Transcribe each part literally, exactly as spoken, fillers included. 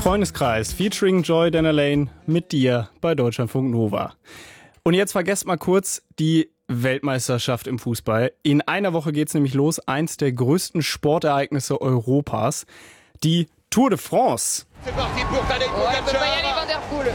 Freundeskreis featuring Joy Dennerlein mit dir bei Deutschlandfunk Nova. Und jetzt vergesst mal kurz die Weltmeisterschaft im Fußball. In einer Woche geht's nämlich los, eins der größten Sportereignisse Europas, die Tour de France. C'est parti pour Tadej Pogačar.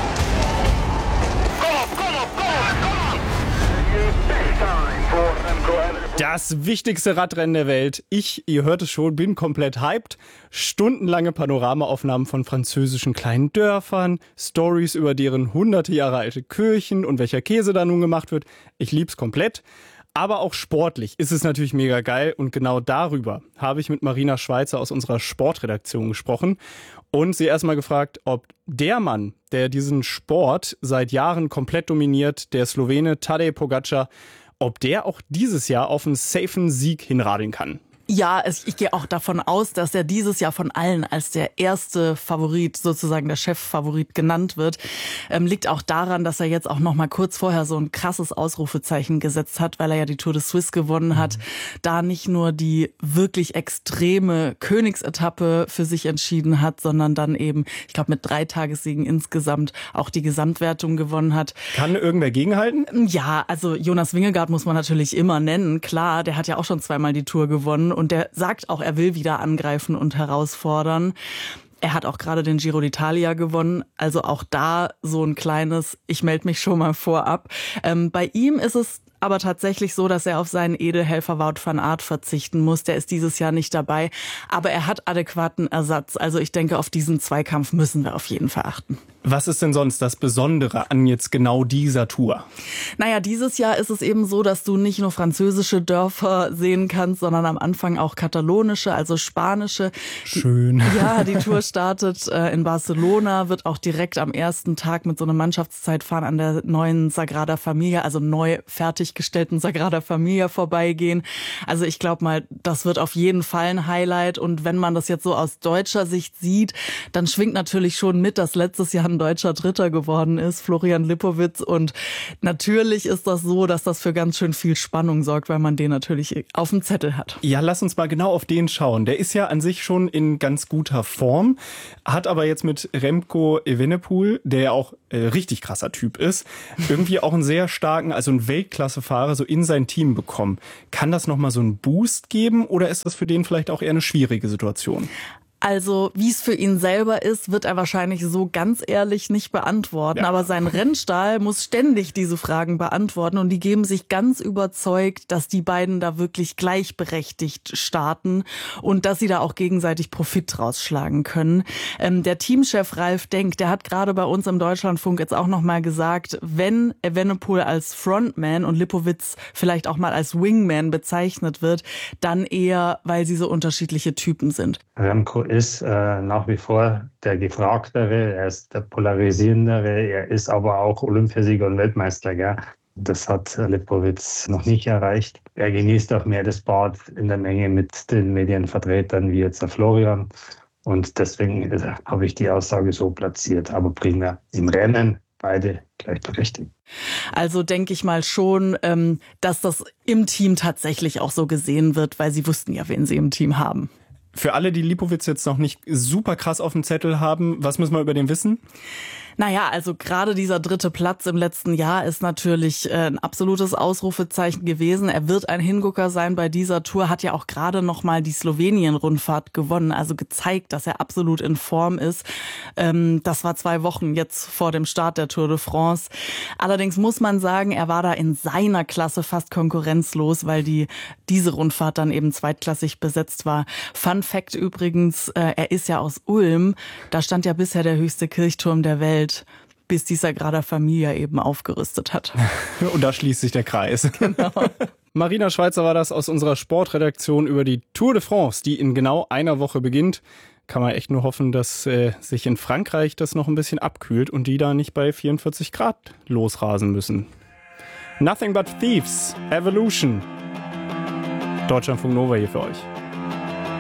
Das wichtigste Radrennen der Welt. Ich, ihr hört es schon, bin komplett hyped. Stundenlange Panoramaaufnahmen von französischen kleinen Dörfern, Stories über deren hunderte Jahre alte Kirchen und welcher Käse da nun gemacht wird. Ich lieb's komplett. Aber auch sportlich ist es natürlich mega geil und genau darüber habe ich mit Marina Schweizer aus unserer Sportredaktion gesprochen und sie erstmal gefragt, ob der Mann, der diesen Sport seit Jahren komplett dominiert, der Slowene Tadej Pogačar, ob der auch dieses Jahr auf einen safen Sieg hinradeln kann. Ja, es, ich gehe auch davon aus, dass er dieses Jahr von allen als der erste Favorit, sozusagen der Cheffavorit genannt wird. Ähm, liegt auch daran, dass er jetzt auch noch mal kurz vorher so ein krasses Ausrufezeichen gesetzt hat, weil er ja die Tour de Suisse gewonnen hat. Mhm. Da nicht nur die wirklich extreme Königsetappe für sich entschieden hat, sondern dann eben, ich glaube mit drei Tagessiegen insgesamt auch die Gesamtwertung gewonnen hat. Kann irgendwer gegenhalten? Ja, also Jonas Vingegaard muss man natürlich immer nennen. Klar, der hat ja auch schon zweimal die Tour gewonnen. Und der sagt auch, er will wieder angreifen und herausfordern. Er hat auch gerade den Giro d'Italia gewonnen. Also auch da so ein kleines, ich melde mich schon mal vorab. Ähm, bei ihm ist es aber tatsächlich so, dass er auf seinen Edelhelfer Wout van Aert verzichten muss. Der ist dieses Jahr nicht dabei. Aber er hat adäquaten Ersatz. Also ich denke, auf diesen Zweikampf müssen wir auf jeden Fall achten. Was ist denn sonst das Besondere an jetzt genau dieser Tour? Naja, dieses Jahr ist es eben so, dass du nicht nur französische Dörfer sehen kannst, sondern am Anfang auch katalonische, also spanische. Schön. Ja, die Tour startet äh, in Barcelona, wird auch direkt am ersten Tag mit so einem Mannschaftszeitfahren an der neuen Sagrada Familia, also neu fertiggestellten Sagrada Familia vorbeigehen. Also ich glaube mal, das wird auf jeden Fall ein Highlight. Und wenn man das jetzt so aus deutscher Sicht sieht, dann schwingt natürlich schon mit, dass letztes Jahr ein deutscher Dritter geworden ist, Florian Lipowitz. Und natürlich ist das so, dass das für ganz schön viel Spannung sorgt, weil man den natürlich auf dem Zettel hat. Ja, lass uns mal genau auf den schauen. Der ist ja an sich schon in ganz guter Form, hat aber jetzt mit Remco Evenepoel, der ja auch äh, richtig krasser Typ ist, irgendwie auch einen sehr starken, also einen Weltklassefahrer so in sein Team bekommen. Kann das nochmal so einen Boost geben oder ist das für den vielleicht auch eher eine schwierige Situation? Also, wie es für ihn selber ist, wird er wahrscheinlich so ganz ehrlich nicht beantworten. Ja. Aber sein Rennstall muss ständig diese Fragen beantworten und die geben sich ganz überzeugt, dass die beiden da wirklich gleichberechtigt starten und dass sie da auch gegenseitig Profit rausschlagen können. Ähm, der Teamchef Ralf Denk, der hat gerade bei uns im Deutschlandfunk jetzt auch nochmal gesagt, wenn Evenepoel als Frontman und Lipowitz vielleicht auch mal als Wingman bezeichnet wird, dann eher, weil sie so unterschiedliche Typen sind. Remco ist äh, nach wie vor der Gefragtere, er ist der Polarisierendere, er ist aber auch Olympiasieger und Weltmeister. Gell? Das hat Lipowitz noch nicht erreicht. Er genießt auch mehr das Bad in der Menge mit den Medienvertretern wie jetzt der Florian. Und deswegen äh, habe ich die Aussage so platziert. Aber primär im Rennen beide gleichberechtigt. Also denke ich mal schon, ähm, dass das im Team tatsächlich auch so gesehen wird, weil sie wussten ja, wen sie im Team haben. Für alle, die Lipowitz jetzt noch nicht super krass auf dem Zettel haben, was müssen wir über den wissen? Naja, also gerade dieser dritte Platz im letzten Jahr ist natürlich äh, ein absolutes Ausrufezeichen gewesen. Er wird ein Hingucker sein bei dieser Tour, hat ja auch gerade noch mal die Slowenien-Rundfahrt gewonnen, also gezeigt, dass er absolut in Form ist. Ähm, das war zwei Wochen jetzt vor dem Start der Tour de France. Allerdings muss man sagen, er war da in seiner Klasse fast konkurrenzlos, weil die diese Rundfahrt dann eben zweitklassig besetzt war. Fun Fact übrigens, äh, er ist ja aus Ulm, da stand ja bisher der höchste Kirchturm der Welt, bis die Sagrada Familia eben aufgerüstet hat. Und da schließt sich der Kreis. Genau. Marina Schweizer war das aus unserer Sportredaktion über die Tour de France, die in genau einer Woche beginnt. Kann man echt nur hoffen, dass äh, sich in Frankreich das noch ein bisschen abkühlt und die da nicht bei vierundvierzig Grad losrasen müssen. Nothing but Thieves, Evolution. Deutschlandfunk Nova hier für euch.